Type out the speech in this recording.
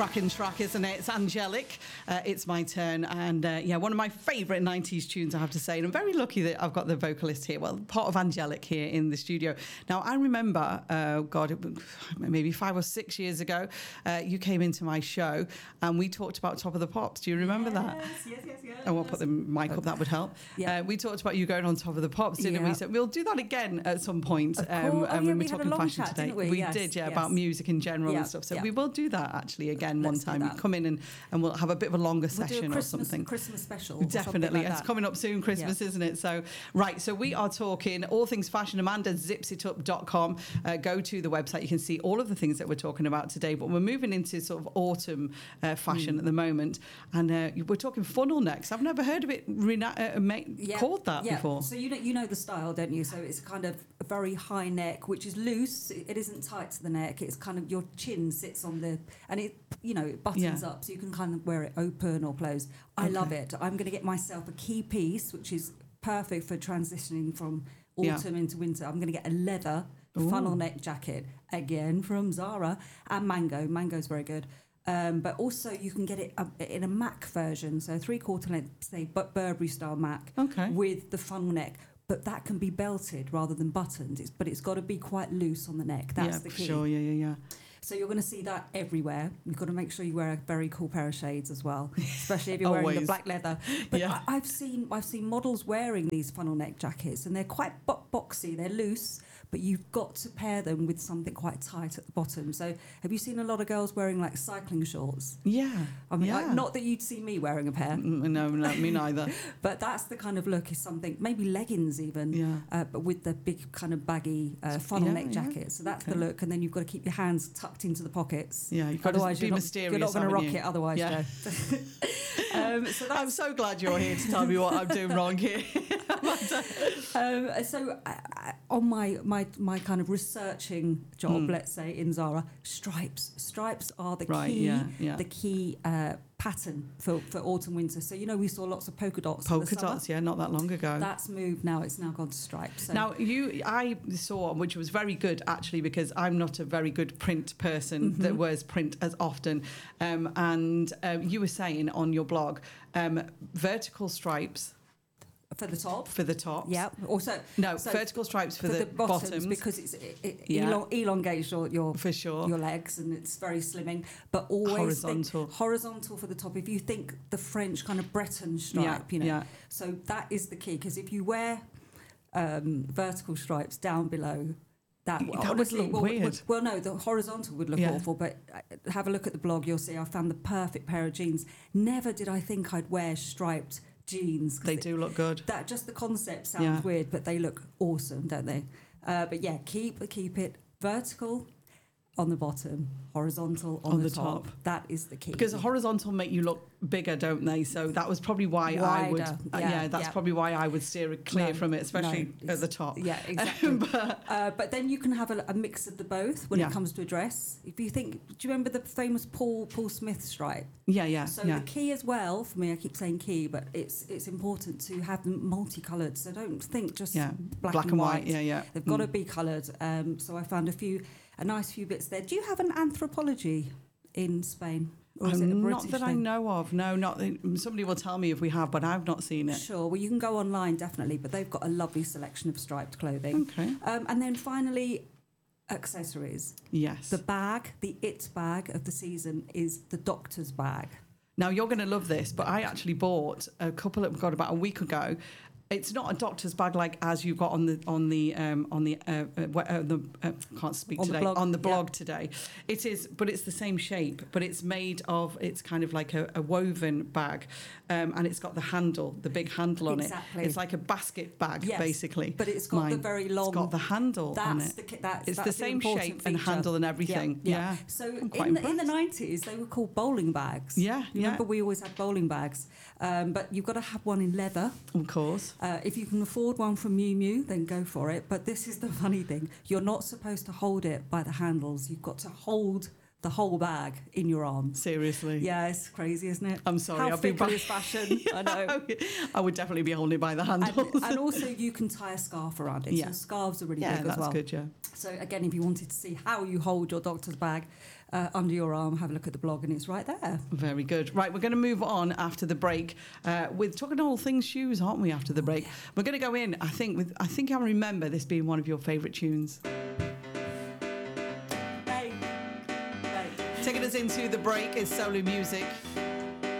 cracking track, isn't it? It's Angelic. It's My Turn. And one of my favourite 90s tunes, I have to say. And I'm very lucky that I've got the vocalist here, well, part of Angelic here in the studio. Now, I remember, maybe 5 or 6 years ago, you came into my show and we talked about Top of the Pops. Do you remember that? Yes. I won't put the mic up, that would help. Yeah. We talked about you going on Top of the Pops, didn't we? So we'll do that again at some point. When we're talking fashion today. We did, about music in general and stuff. So we will do that actually again one time. You come in and we'll have a bit of a longer session or something. Christmas special. Definitely. Like it's coming up soon, Christmas, isn't it? So, so we are talking all things fashion. Amanda, zipsitup.com. Go to the website. You can see all of the things that we're talking about today. But we're moving into sort of autumn fashion at the moment. And we're talking funnel necks. I've never heard of it called that before. So you know the style, don't you? So it's kind of a very high neck, which is loose. It isn't tight to the neck. It's kind of your chin sits on the, and it buttons up, so you can kind of wear it open or closed. I love it. I'm going to get myself a key piece, which is perfect for transitioning from autumn into winter. I'm going to get a leather funnel neck jacket, again from Zara, and Mango. Mango's very good. But also you can get it in a Mac version, so 3/4 length, say, Burberry style Mac, with the funnel neck. But that can be belted rather than buttoned. But it's got to be quite loose on the neck. That's the key. Sure, yeah. So you're going to see that everywhere. You've got to make sure you wear a very cool pair of shades as well, especially if you're wearing the black leather. But I've seen models wearing these funnel neck jackets, and they're quite boxy. They're loose, but you've got to pair them with something quite tight at the bottom. So have you seen a lot of girls wearing like cycling shorts? Yeah. I mean, not that you'd see me wearing a pair. No, me neither. But that's the kind of look, is something, maybe leggings even, but with the big kind of baggy funnel neck jacket. So that's the look. And then you've got to keep your hands tucked into the pockets. Yeah, you've got to be mysterious. You're not going to rock it otherwise, Joe. I'm so glad you're here to tell me what I'm doing wrong here. On my kind of researching job, let's say in Zara, stripes are the key, the key pattern for autumn winter. So we saw lots of polka dots. Not that long ago. That's moved now. It's now gone to stripes. So. Now I saw, which was very good actually, because I'm not a very good print person that wears print as often. And you were saying on your blog, vertical stripes. For the top? For the tops. Yeah. Also, vertical stripes for the bottoms. Because it elongates your for sure, your legs, and it's very slimming. But always horizontal for the top. If you think the French kind of Breton stripe, So that is the key, because if you wear vertical stripes down below, that would look weird. Well, no, the horizontal would look awful, but have a look at the blog. You'll see I found the perfect pair of jeans. Never did I think I'd wear striped jeans. They do look good. That just the concept sounds weird, but they look awesome, don't they? But keep it vertical on the bottom, horizontal on the top. That is the key. Because the horizontal make you look bigger, don't they? So that was probably why I would. That's probably why I would steer clear from it, especially at the top. Yeah, exactly. But then you can have a mix of the both when it comes to a dress. If you think, do you remember the famous Paul Smith stripe? Yeah. So the key as well for me, I keep saying key, but it's important to have them multicoloured. So don't think just black and white. Yeah. They've got to be coloured. So I found a nice few bits there. Do you have an Anthropology in Spain? Or is it a British not that I know of. No, somebody will tell me if we have, but I've not seen it. Sure. Well, you can go online, definitely, but they've got a lovely selection of striped clothing. Okay. And then finally, accessories. Yes. The it bag of the season is the doctor's bag. Now, you're going to love this, but I actually bought about a week ago. It's not a doctor's bag like as you got on the can't speak on today on the blog today. It is, but it's the same shape. But it's made of. It's kind of like a woven bag, and it's got the handle, the big handle on it. It's like a basket bag, basically. But it's got the very long. It's got the handle on it. It's the same shape and handle and everything. Yeah. So in the 90s, they were called bowling bags. Yeah. Remember, we always had bowling bags, but you've got to have one in leather. Of course. If you can afford one from Miu Miu, then go for it. But this is the funny thing. You're not supposed to hold it by the handles. You've got to hold the whole bag in your arm. Seriously. Yeah, it's crazy, isn't it? I'm sorry, How I'll be fickle back. is fashion. I know. I would definitely be holding it by the handles. And also you can tie a scarf around it. Yeah. So scarves are really Yeah, big that's as well. good, yeah. So again, if you wanted to see how you hold your doctor's bag under your arm, have a look at the blog and it's right there. Very good. Right, we're going to move on after the break with talking all things shoes, aren't we? After the break, we're going to go in. I think I remember this being one of your favourite tunes. Hey. Taking us into the break is Solu Music.